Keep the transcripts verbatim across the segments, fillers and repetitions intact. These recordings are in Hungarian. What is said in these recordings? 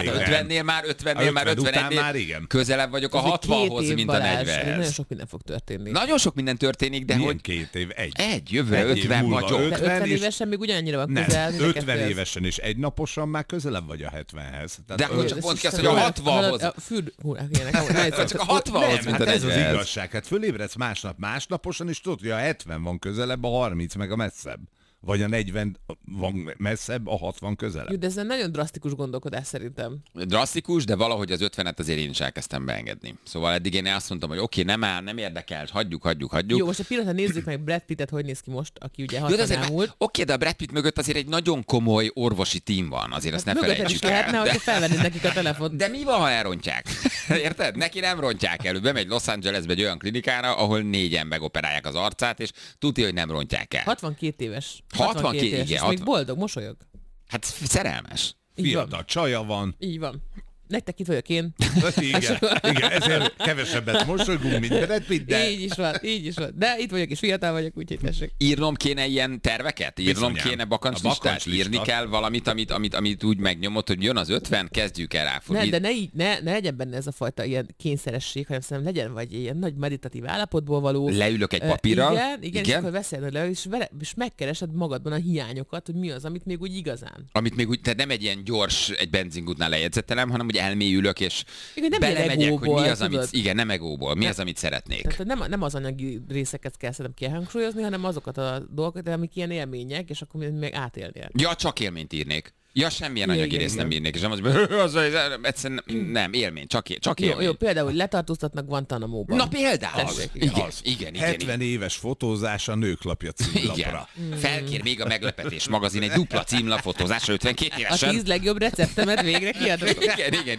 ötvennél már, ötvennél már, ötvennél közelebb vagyok a hatvanhoz, mint a negyvenhez. Nagyon sok minden fog történni. Nagyon sok minden történik, de milyen hogy... két év? Egy. Egy, jövőre ötven vagyok. De ötven évesen még ugyanannyira van közel. Nem, ötven évesen és egy naposan már közelebb vagy a hetvenhez. De akkor csak pont kezd, hogy a hatvanhoz. A fürd... Csak a hatvanhoz, mint a ez az negyvenhez. igazság. Hát fölébredsz másnap, másnaposan, és tudod, hogy a hetven van közelebb, a harminc meg a messzebb. Vagy a negyven van messzebb, a hatvan közelebb. Jó, de ez egy nagyon drasztikus gondolkodás szerintem. Drasztikus, de valahogy az ötvenet azért én is elkezdtem beengedni. Szóval eddig én azt mondtam, hogy oké, okay, nem áll, nem érdekel, hagyjuk, hagyjuk, hagyjuk. Jó, most egy pillanatra nézzük meg Brad Pittet, hogy néz ki most, aki ugye hatvan elmúlt. Oké, okay, de a Brad Pitt mögött azért egy nagyon komoly orvosi tím van, azért azt hát ne felejtsük el. Lehetne, de... hogyha felvennéd nekik a telefont. De mi van, ha elrontják? Érted? Neki nem rontják el. Bemegy Los Angelesbe egy olyan klinikára, ahol négyen megoperálják az arcát, és tudja, hogy nem rontják el. hatvankét éves. hatvankét, éves, igen. És hatvan... még boldog, mosolyog. Hát szerelmes. Fiatal csaja van. Így van. Nektek itt vagyok én. Igen, igen, ezért kevesebbet mosolygunk, mint Brad Pitt, de... Így is van, így is van. De itt vagyok és fiatal vagyok, úgyhogy tessék. Írnom kéne ilyen terveket? Írnom Bizonyám. kéne bakancslistát? bakancslista. Írni kell valamit, amit, amit, amit úgy megnyomod, hogy jön az ötven, kezdjük el ráfogni. Ne, de ne, így, ne, ne legyen benne ez a fajta ilyen kényszeresség, hanem szerintem legyen vagy ilyen nagy meditatív állapotból való. Leülök egy papírral. Uh, igen, igen, igen, és igen. akkor veszed le, és, vele, és megkeresed magadban a hiányokat, hogy mi az, amit még úgy igazán. Amit még úgy, tehát nem egy ilyen gyors, egy benzingútnál lejegyzetelem, hanem úgy elmélyülök, és igen, nem belemegyek, hogy mi az, tudod? amit, igen, nem egóból, mi Nem. az, amit szeretnék. Tehát nem, nem az anyagi részeket kell szerintem kihangsúlyozni, hanem azokat a dolgokat, amik ilyen élmények, és akkor még átélnél. Ja, csak élményt írnék. Ja, semmilyen Igen, anyagi igen, részt nem igen. írnék, és nem az, hogy az, az, egyszerűen nem, élmény, csak, él, csak Jó, élmény. jó, például letartóztatnak Guantanamo-ban. Na például. Tessék, igen, igen. az, igen, igen, hetven éves fotózás a Nőklapja címlapra. igen. Felkér még a Meglepetés magazin egy dupla címlap fotózásra ötvenkét A évesen. tíz legjobb receptemet végre kiadod. Igen, igen,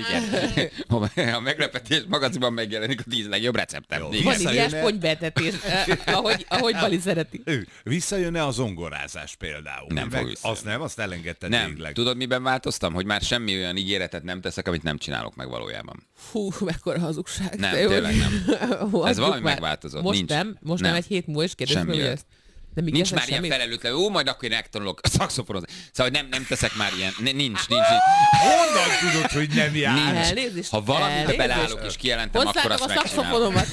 igen. A Meglepetés magazinban megjelenik a tíz legjobb receptem. Jó. Igen. Vaníliás Visszajön-e? ponybetetés, eh, ahogy, ahogy Bali szereti. Ő, visszajön-e a zongorázás például? Nem Meg fog visszajönni. Azt nem, azt elengedted Nem. végleg. Tudod, miben változtam? Hogy már semmi olyan ígéretet nem teszek, amit nem csinálok meg valójában. Fú, mekkora hazugság. Nem, De jó. tényleg nem. Hú, Ez adjuk valami már. megváltozott. Most Nincs. nem, most nem, Nem. egy hét múlva is kérdezzük Semmi meg, hogy olyan. ezt. De még Nincs ezen már ilyen semmit? felelőtlen, ó, majd akkor én megtanulok szaxofonozni. Szóval nem, nem teszek már ilyen, nincs, nincs, nincs. Honnan tudod, hogy nem jár? Nincs. Elnézést, Ha valamibe elnézést. beleállok és kijelentem, akkor Hozzátok azt a megcsinálom. szaxofonomat.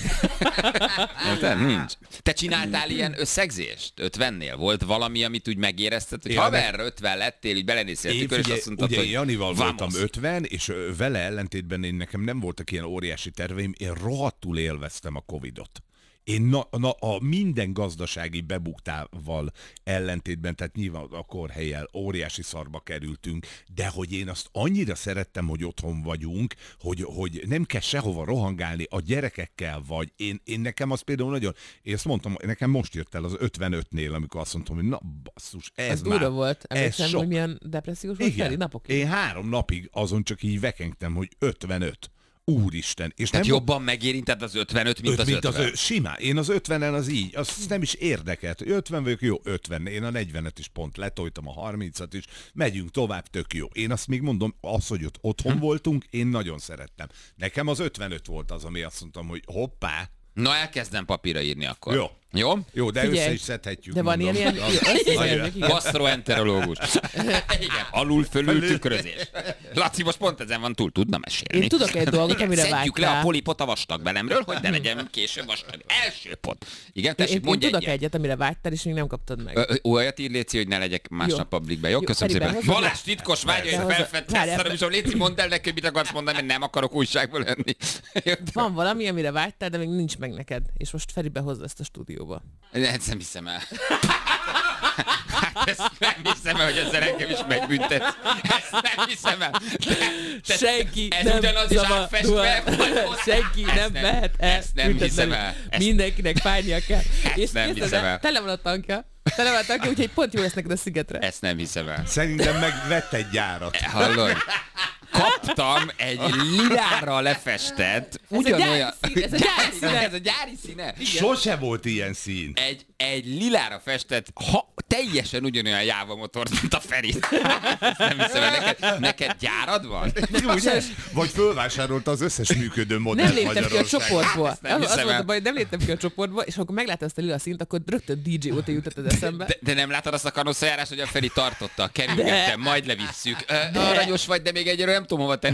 Érted? Nincs. Te csináltál ilyen összegzést? ötvennél? Volt valami, amit úgy megérezted, hogy Ja, haverra ötven lettél, így belenéztél a Én tükör, és figyelj, azt mondtad, ugye hogy én Janival vamos. voltam ötven, és ö, vele ellentétben én nekem nem voltak ilyen óriási terveim, én rohadtul élveztem a Covidot. Én na, na, a minden gazdasági bebuktával ellentétben, tehát nyilván a kórhellyel óriási szarba kerültünk, de hogy én azt annyira szerettem, hogy otthon vagyunk, hogy, hogy nem kell sehova rohangálni, a gyerekekkel vagy. Én, én nekem az például nagyon, én azt mondtam, nekem most jött el az ötvenötnél, amikor azt mondtam, hogy na basszus, ez, Ez már, durva volt. ez Emlékszem, sok. hogy milyen depressziós volt Feri Igen, napokig. én három napig azon csak így vekengtem, hogy ötvenöt. Úristen. És Tehát nem jobban megérinted az ötvenöt, mint öt, az mint ötven. az ö, simán. Én az ötvenen az így, az nem is érdekelt. ötven vagyok, jó, ötven. Én a negyvenet is pont letoltam, a harmincat is. Megyünk tovább, tök jó. Én azt még mondom, az, hogy ott otthon hm. voltunk, én nagyon szerettem. Nekem az ötvenöt volt az, ami azt mondtam, hogy hoppá. Na, elkezdem papírra írni akkor. Jó. Jó? Jó, de Figyelj, össze is szedhetjük. de van mondom. ilyen- ilyen- összeszedjük, igen. Gastroenterológus. Igen, alul-fölül tükrözés. Laci most pont ezen van túl, tudna mesélni. Én tudok egy dolgot, Igen, amire szedjük le vágytál. a polipot a vastag belemről, hogy ne legyen később vastag. Első pont. Igen, Én, tessék, én mondj tudok egyet. egyet, amire vágytál, és még nem kaptad meg. Ö, ö, Olyat ír, Léci, hogy ne legyek másnap Jó. publikbe. Jó, Jó, köszönöm Feriben, szépen. hozzá- Balázs titkos vágya, De hogy hozzá- felfedeztem, várjál. és a Léci, mondd el neki, hogy mit akarsz mondani, mert nem akarok újságból lenni. Jó, Van valami, amire vágytál, de még nincs meg neked. És most Feribe hozza ezt a stúdióba. Ezt nem hiszem el. Hát ezt nem hiszem el, hogy ezzel engem is megbüntetsz. Ezt nem hiszem el. De, de, Senki ez nem ugyanaz is szabad- átfestve, vagy hozzá- Senki Ezt nem nem- mehet el. ezt nem büntetlenül. hiszem el. Ezt- Mindenkinek fájnia kell. És nem képzeld hiszem el, el. Tele van a tankja. Tele van a tankja, úgyhogy pont jó lesz neked a szigetre. Ezt nem hiszem el. Szerintem megvett egy gyárat. Hallod? Kaptam egy lilára lefestett, Ez ugyanolyan... a gyári szín, ez a gyári színe. Ez a gyári színe. Sose volt ilyen szín. Egy, egy lilára festett, ha, teljesen ugyanolyan Jáva motort, mint a Feri. Ezt nem hiszem el. Neked, neked gyárad van? Ugye? Vagy fölvásárolta az összes működő modellt Nem léptem ki a Magyarországon. csoportból. nem Az, az hiszem volt el. a baj, hogy nem léptem ki a csoportból, és akkor megláttam ezt a lila színt, akkor rögtön dé dzsé óta jutott az eszembe. De, de nem látod azt a kanoszajárást, hogy a Feri tartotta, kerülgettem, majd levisszük. Ö, Aranyos vagy, de még egyről nem tudom hova tenni.